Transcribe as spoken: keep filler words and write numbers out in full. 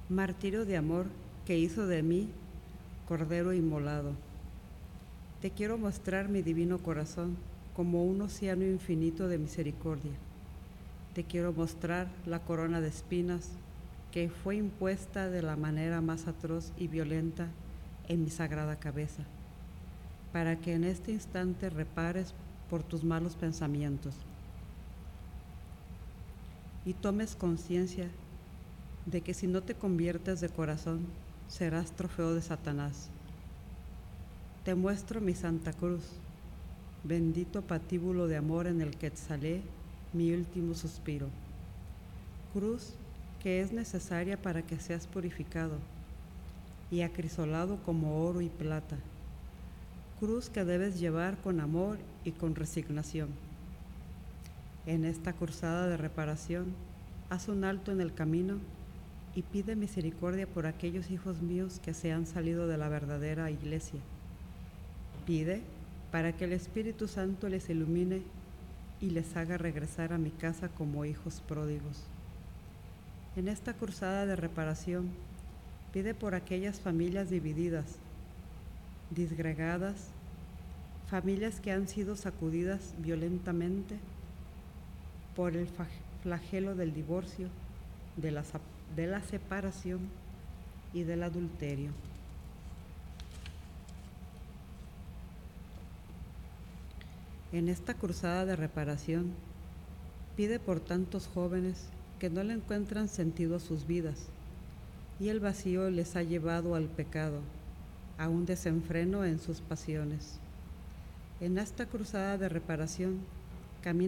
martirio de amor que hizo de mí cordero inmolado. Te quiero mostrar mi divino corazón como un océano infinito de misericordia. Te quiero mostrar la corona de espinas que fue impuesta de la manera más atroz y violenta en mi sagrada cabeza, para que en este instante repares por tus malos pensamientos y tomes conciencia de que si no te conviertes de corazón, serás trofeo de Satanás. Te muestro mi Santa Cruz, bendito patíbulo de amor en el que exhalé mi último suspiro. Cruz que es necesaria para que seas purificado y acrisolado como oro y plata. Cruz que debes llevar con amor y con resignación. En esta cruzada de reparación, haz un alto en el camino y pide misericordia por aquellos hijos míos que se han salido de la verdadera iglesia. Pide para que el Espíritu Santo les ilumine y les haga regresar a mi casa como hijos pródigos. En esta cruzada de reparación, pide por aquellas familias divididas, disgregadas, familias que han sido sacudidas violentamente por el flagelo del divorcio, de la, de la separación y del adulterio. En esta cruzada de reparación, pide por tantos jóvenes que no le encuentran sentido a sus vidas y el vacío les ha llevado al pecado, a un desenfreno en sus pasiones. En esta cruzada de reparación,